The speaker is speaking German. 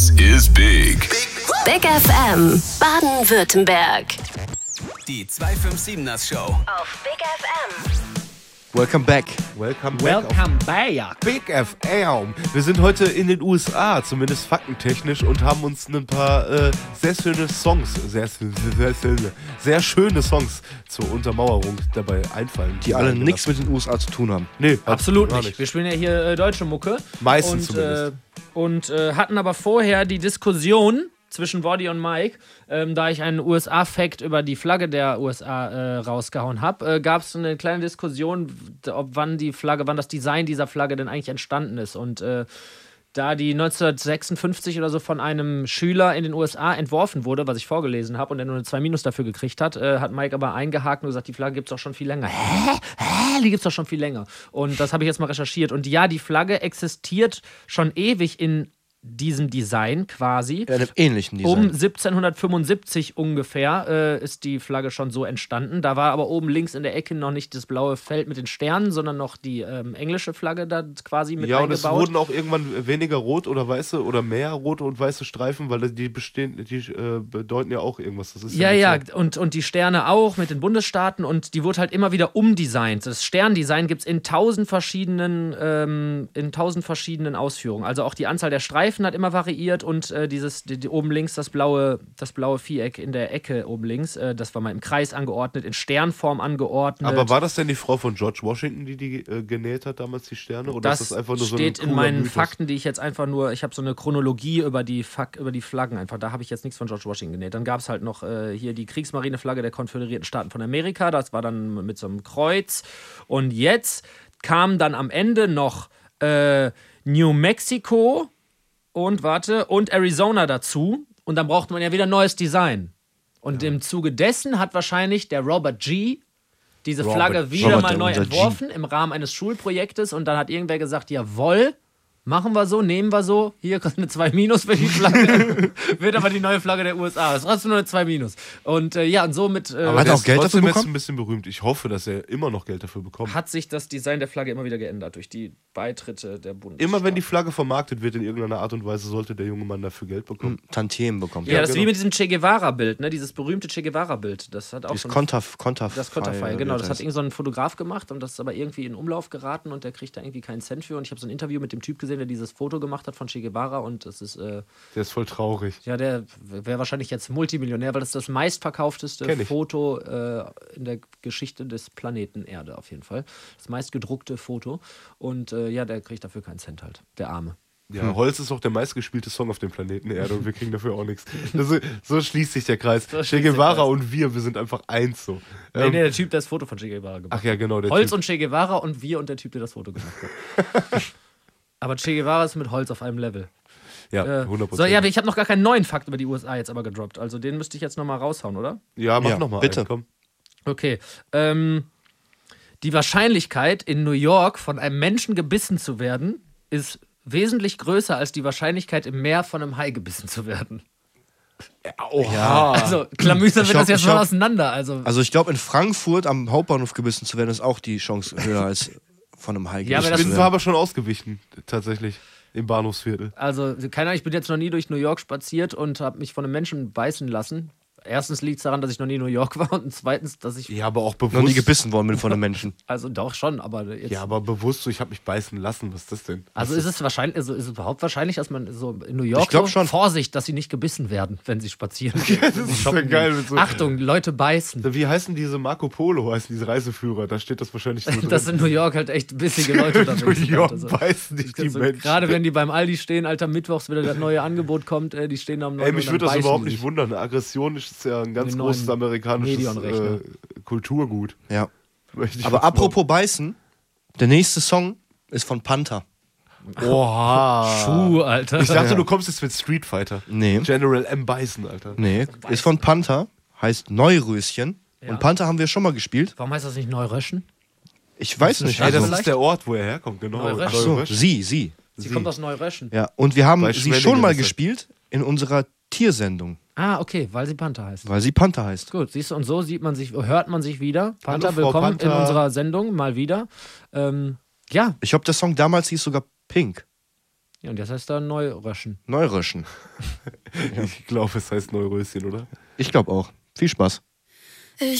Is big. Big FM Baden-Württemberg. Die 257ers Show Auf Big FM. Welcome back. Welcome back. Big FM. Wir sind heute in den USA, zumindest faktentechnisch, und haben uns ein paar sehr schöne Songs, sehr schöne Songs zur Untermauerung dabei einfallen. Die alle nichts mit den USA zu tun haben. Nee, absolut nicht. Wir spielen ja hier deutsche Mucke. Meistens zumindest. Und hatten aber vorher die Diskussion zwischen Woddy und Mike, da ich einen USA-Fact über die Flagge der USA rausgehauen habe, gab es eine kleine Diskussion, wann das Design dieser Flagge denn eigentlich entstanden ist. Und da die 1956 oder so von einem Schüler in den USA entworfen wurde, was ich vorgelesen habe, und er nur eine 2- dafür gekriegt hat, hat Mike aber eingehakt und gesagt, die Flagge gibt es doch schon viel länger. Die gibt es doch schon viel länger. Und das habe ich jetzt mal recherchiert. Und ja, die Flagge existiert schon ewig in diesem Design quasi. Ja, einem ähnlichen Design. Um 1775 ungefähr ist die Flagge schon so entstanden. Da war aber oben links in der Ecke noch nicht das blaue Feld mit den Sternen, sondern noch die englische Flagge da quasi mit eingebaut. Ja, und es wurden auch irgendwann weniger rot oder weiße oder mehr rote und weiße Streifen, weil die bedeuten ja auch irgendwas. Das ist ja, und die Sterne auch mit den Bundesstaaten, und die wurde halt immer wieder umdesignt. Das Sterndesign gibt es in 1000 verschiedenen Ausführungen. Also auch die Anzahl der Streifen hat immer variiert, und oben links das blaue Viereck in der Ecke oben links, das war mal im Kreis angeordnet, in Sternform angeordnet. Aber war das denn die Frau von George Washington, die genäht hat damals, die Sterne? Oder das ist das einfach nur steht so ein in meinen Mythos? Fakten, die ich jetzt einfach nur, ich habe so eine Chronologie über die Flaggen einfach, da habe ich jetzt nichts von George Washington genäht. Dann gab es halt noch hier die Kriegsmarineflagge der Konföderierten Staaten von Amerika, das war dann mit so einem Kreuz, und jetzt kam dann am Ende noch New Mexico und Arizona dazu, und dann braucht man ja wieder neues Design. Und im Zuge dessen hat wahrscheinlich der Robert G. diese Flagge wieder mal neu entworfen im Rahmen eines Schulprojektes, und dann hat irgendwer gesagt, jawohl, machen wir so, nehmen wir so, hier kommt eine 2- für die Flagge, wird aber die neue Flagge der USA. Das ist nur eine 2-. Und und somit Aber hat der auch ist Geld dafür trotzdem jetzt bekommen? ein bisschen berühmt. Ich hoffe, dass er immer noch Geld dafür bekommt. hat sich das Design der Flagge immer wieder geändert durch die Beitritte der Bundesstaaten. Immer wenn die Flagge vermarktet wird in irgendeiner Art und Weise, sollte der junge Mann dafür Geld bekommen. Tantiemen bekommt. Ja, das ist genau. wie mit diesem Che Guevara-Bild, ne? Dieses berühmte Che Guevara-Bild. Das hat auch Das schon Konterfei. das Konterfei, genau. Das hat irgend so ein Fotograf gemacht, und das ist aber irgendwie in Umlauf geraten, und der kriegt da irgendwie keinen Cent für. Und ich habe so ein Interview mit dem Typ gesehen, der dieses Foto gemacht hat von Che Guevara, und das ist Der ist voll traurig. ja, der wäre wahrscheinlich jetzt Multimillionär, weil das ist das meistverkaufteste Foto in der Geschichte des Planeten Erde auf jeden Fall. Das meistgedruckte Foto, und der kriegt dafür keinen Cent halt, der Arme. Ja, Holz ist auch der meistgespielte Song auf dem Planeten Erde, und wir kriegen dafür auch nichts. So schließt sich der Kreis. Che Guevara und wir sind einfach eins so. Nee, der Typ, der das Foto von Che Guevara gemacht hat. Ach ja, genau. Der Holz Typ. und Che Guevara und wir und der Typ, der das Foto gemacht hat. Aber Che Guevara ist mit Holz auf einem Level. Ja, 100%. So, ja, ich habe noch gar keinen neuen Fakt über die USA jetzt aber gedroppt. Also den müsste ich jetzt nochmal raushauen, oder? Ja, mach Ja, nochmal. bitte. Komm. Okay. Die Wahrscheinlichkeit, in New York von einem Menschen gebissen zu werden, ist wesentlich größer als die Wahrscheinlichkeit, im Meer von einem Hai gebissen zu werden. Ja. Also, klamüsern wir das jetzt ich mal glaub- auseinander. Also Ich glaube, in Frankfurt am Hauptbahnhof gebissen zu werden, ist auch die Chance höher als von einem Hai Ja, aber gebissen das zu War werden. aber schon ausgewichen, tatsächlich, im Bahnhofsviertel. keine Ahnung, ich bin jetzt noch nie durch New York spaziert und habe mich von einem Menschen beißen lassen. Erstens liegt es daran, dass ich noch nie in New York war, und zweitens, dass ich. Ja, aber auch Noch nie bewusst. gebissen worden bin von einem Menschen. Also doch schon, aber jetzt. Ja, aber bewusst so, ich habe mich beißen lassen. Was ist das denn? Also ist es wahrscheinlich, ist es überhaupt wahrscheinlich, dass man so in New York Ich glaub schon. Vorsicht, dass sie nicht gebissen werden, wenn sie spazieren gehen. Das ist ja geil. Mit so, Achtung, Leute beißen. wie heißen diese Marco Polo, heißen diese Reiseführer? Da steht das wahrscheinlich so drin. Das sind New York halt echt bissige Leute unterwegs. New York Also, beißen nicht die Menschen. gerade wenn die beim Aldi stehen, Alter, mittwochs wieder das neue Angebot kommt, die stehen da am 9 Ey, mich und würde dann das beißen überhaupt die nicht sich. wundern. Aggression ist ja ein ganz Den großes neuen amerikanisches Medionrechner. Kulturgut. Ja. Möchte ich Aber fast apropos beißen, der nächste Song ist von Panther. behaupten. Oha. Puh, Alter. Ich dachte, du kommst jetzt mit Street Fighter. Nee. General M. Bison, Alter. Nee, ist von Panther, heißt Neuröschen. Ja. Und Panther haben wir schon mal gespielt. Warum heißt das nicht Neuröschen? Ich weiß nicht. Ey, das Also, vielleicht? ist der Ort, wo er herkommt, genau. Neuröschen. ach so, Neuröschen. sie. Sie kommt aus Neuröschen. Ja, und wir haben Bei sie Schwenningen schon mal ist das. gespielt in unserer Tiersendung, Ah, okay, weil sie Panther heißt. weil sie Panther heißt. Gut, siehst du, und so hört man sich wieder. Panther, Hallo, Frau willkommen Panther. in unserer Sendung mal wieder. Ja, Ich glaube, der Song damals hieß sogar Pink. Ja, und jetzt heißt er Neuröschen. Neuröschen. Ich glaube, es heißt Neuröschen, oder? Ich glaube auch. Viel Spaß.